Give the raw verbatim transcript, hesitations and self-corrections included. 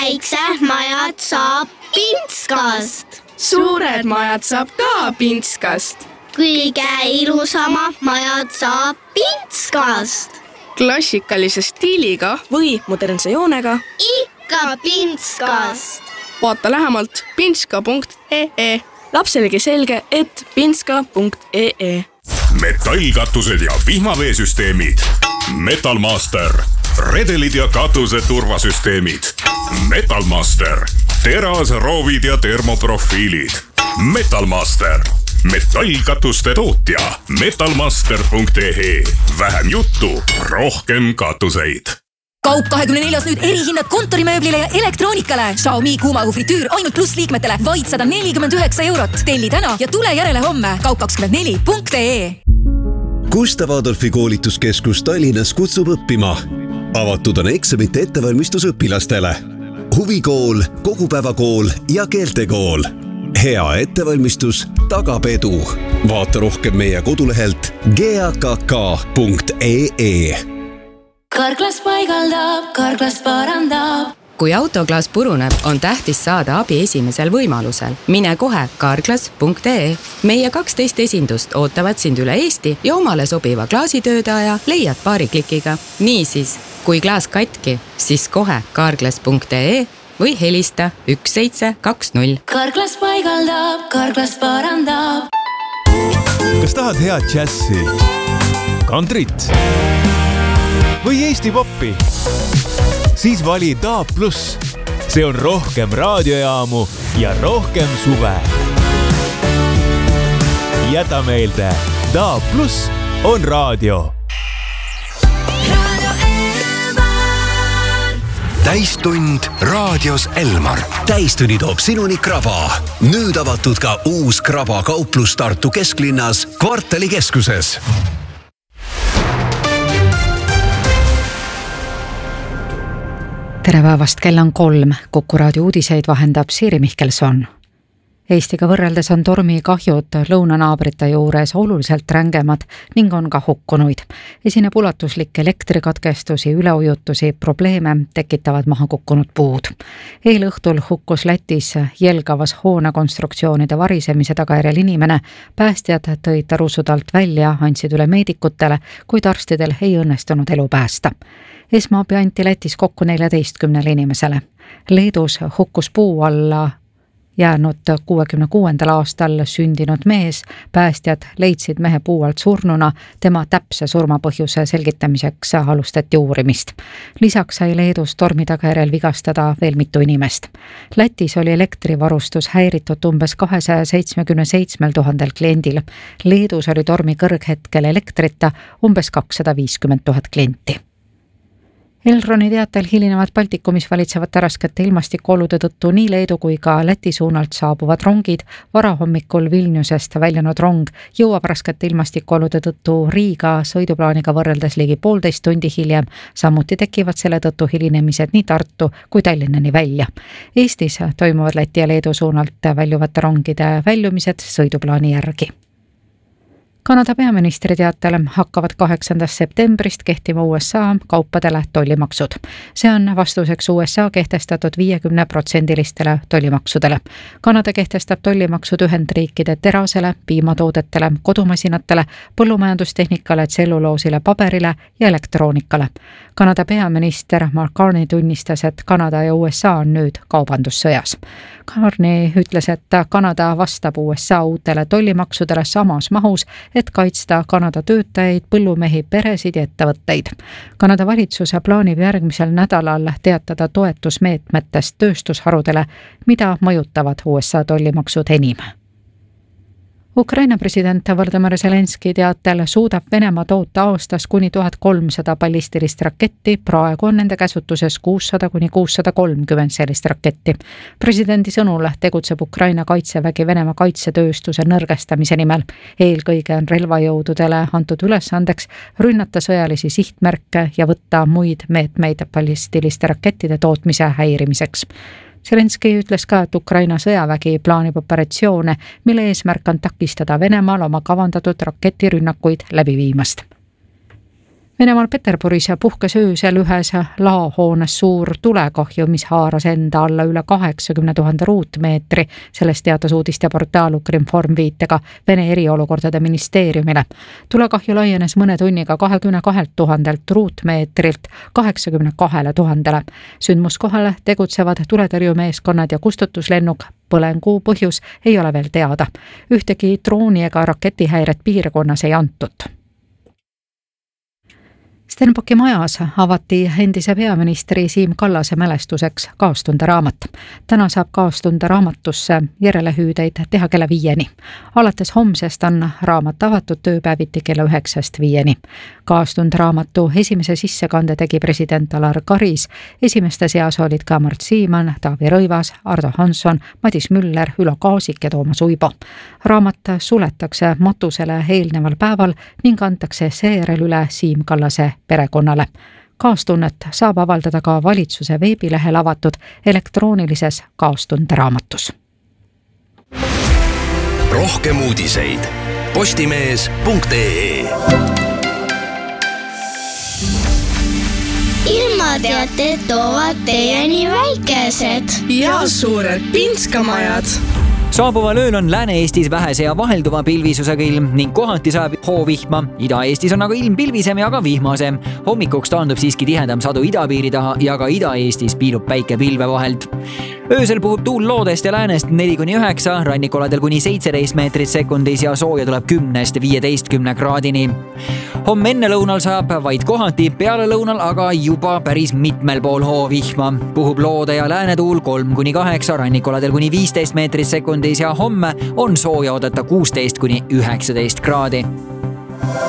väiksed majad saab Pintskast. Suured majad saab ka Pintskast. Kõige ilusamad majad saab Pintskast. Klassikalise stiiliga või modernse joonega. Ikka Pintskast. Vaata lähemalt pintska punkt ee. Lapselegi selge, et pintska punkt ee. Metallkatused ja vihmaveesüsteemid. Metalmaster. Redelid ja katuse turvasüsteemid. Metalmaster. Terasroovid ja termoprofiilid. Metalmaster. Metallkatuste tootja. metalmaster punkt ee. Vähem juttu, rohkem katuseid. Kaup kahekümne neljas nüüd erihinnad kontorimööblile ja elektroonikale. Xiaomi kuumaõhu fritüür ainult pluss liikmetele vaid sada nelikümmend üheksa eurot. Telli täna ja tule järele homme. kaup kakskümmend neli punkt ee. Gustav Adolfi koolituskeskus Tallinnas kutsub õppima. Avatud on eksamite ettevalmistus õpilastele. Huvikool, kogupäevakool ja keeltekool. Hea ettevalmistus tagab edu. Vaata rohkem meie kodulehelt g a k k punkt ee. Karklas paigaldab, Karklas parandab. Kui autoklaas puruneb, on tähtis saada abi esimesel võimalusel. Mine kohe karklas punkt ee. Meie kaksteist esindust ootavad sind üle Eesti ja omale sobiva klaasitöödaja leiad paari klikiga. Niisiis, kui klaas katki, siis kohe karklas punkt ee või helista üks seitse kaks null. Karklas paigaldab, Karklas parandab. Kas tahad head džässi, kantrit või Eesti poppi? Siis vali D A B plus. See on rohkem raadiojaamu ja rohkem suve. Jäta meelde, D A B plus on raadio. Täistund raadios Elmar. Täistunni toob sinuni Kraba. Nüüd avatud ka uus Kraba kauplus Tartu kesklinnas kvartali keskuses. Tere päevast, kell on kolm. Kuku raadio uudiseid vahendab Siiri Mihkelson. Eestiga võrreldes on tormi kahjud lõunanaabrite juures oluliselt rängemad ning on ka hukkunuid. Esineb ulatuslik elektrikatkestusi, üleujutusi, probleeme tekitavad maha kukkunud puud. Eelõhtul hukkus Lätis jelgavas hoonekonstruktsioonide varisemise tagajärjel inimene. Päästjad tõid tarusudalt välja, andsid üle meedikutele, kuid arstidel ei õnnestunud elu päästa. Esmaabi anti Lätis kokku neljateistkümnele inimesele. Leedus hukkus puu alla jäänud kuuekümne kuuendal aastal sündinud mees. Päästjad leidsid mehe puu alt surnuna. Tema täpse surmapõhjuse selgitamiseks alustati uurimist. Lisaks sai Leedus tormi tagajärjel vigastada veel mitu inimest. Lätis oli elektrivarustus häiritud umbes kahesaja seitsmekümne seitsmel tuhandel kliendil. Leedus oli tormi kõrghetkel elektrita umbes kakssada viiskümmend tuhat klienti. Elroni teatel hilinevad Baltikumis valitsevate raskete ilmastikuolude tõttu nii Leedu kui ka Läti suunalt saabuvad rongid. Varahommikul Vilniusest väljanud rong jõuab raskete ilmastikuolude tõttu Riiga sõiduplaaniga võrreldes ligi poolteist tundi hiljem. Samuti tekivad selle tõttu hilinemised nii Tartu kui Tallinnani välja. Eestis toimuvad Läti ja Leedu suunalt väljuvate rongide väljumised sõiduplaani järgi. Kanada peaministri teatel hakkavad kaheksandast septembrist kehtima U S A kaupadele tollimaksud. See on vastuseks U S A kehtestatud viiekümne protsendilistele tollimaksudele. Kanada kehtestab tollimaksud Ühendriikide terasele, piimatoodetele, kodumasinatele, põllumajandustehnikale, tselluloosile, paberile ja elektroonikale. Kanada peaminister Mark Carney tunnistas, et Kanada ja U S A on nüüd kaubandussõjas. Carney ütles, et Kanada vastab U S A uutele tollimaksudele samas mahus, et kaitsta Kanada töötajaid, põllumehi, peresid ja ettevõtteid. Kanada valitsus plaanib järgmisel nädalal teatada toetusmeetmetest tööstusharudele, mida mõjutavad U S A tollimaksud enim. Ukraina president Volodõmõr Zelenski teatel suudab Venemaa toota aastas kuni tuhat kolmsada ballistilist raketti. Praegu on nende käsutuses kuussada kuni kuussada kolmkümmend sellist raketti. Presidendi sõnul tegutseb Ukraina kaitsevägi Venemaa kaitsetööstuse nõrgestamise nimel. Eelkõige on relvajõududele antud ülesandeks rünnata sõjalisi sihtmärke ja võtta muid meetmeid ballistiliste rakettide tootmise häirimiseks. Zelenski ütles ka, et Ukraina sõjavägi plaanib operatsioone, mille eesmärk on takistada Venemaal oma kavandatud raketirünnakuid läbi viimast. Venemaal Peterburis puhkes öösel ühes laohoones suur tulekahju, mis haaras enda alla üle kaheksakümne tuhande ruutmeetri, sellest teatas uudisteportaal Ukrinform viitega Vene eriolukordade ministeeriumile. Tulekahju laienes mõne tunniga kahekümne kahelt tuhandelt ruutmeetrilt kaheksakümne kahele tuhandele. Sündmuskohal tegutsevad tuletõrjumeeskonnad ja kustutuslennuk. Põlengu põhjus ei ole veel teada. Ühtegi drooni ega raketihäiret piirkonnas ei antud. Stenbocki majas avati endise peaministri Siim Kallase mälestuseks kaastunde raamat. Täna saab kaastunde raamatusse järelehüüdeid teha kella viieni. Alates homsest on raamat avatud tööpäeviti kella üheksast viieni. Kaastunde raamatu esimese sissekande tegi president Alar Karis. Esimeste seas olid ka Mart Siimann, Taavi Rõivas, Ardo Hansson, Madis Müller, Ülo Kaasik ja Toomas Uibo. Raamat suletakse matusele eelneval päeval ning antakse seejärel üle Siim Kallase perekonnale. Kaastunnet saab avaldada ka valitsuse veebilehel avatud elektroonilises kaastunde raamatus. Rohkem uudiseid postimees punkt ee. Ilmateated toovad teieni väikesed ja suured pinskamajad. Saabuval ööl on Lääne-Eestis vähese ja vahelduva pilvisusega ilm ning kohati saab hoovihma. Ida-Eestis on aga ilm pilvisem ja ka vihmasem. Hommikuks taandub siiski tihedam sadu idapiiri taha ja ka Ida-Eestis piilub päike pilve vahelt. Öösel puhub tuul loodest ja läänest neli kuni üheksa, rannikoladel kuni seitseteist meetrit sekundis ja sooja tuleb kümnest viieteistkümne kraadini. Homme enne lõunal saab vaid kohati, peale lõunal aga juba päris mitmel pool hoovihma. Puhub loode ja läänetuul kolm kuni kaheksa, rannikoladel kuni viisteist meetrit sekundis ja homme on sooja oodata kuusteist kuni üheksateist kraadi.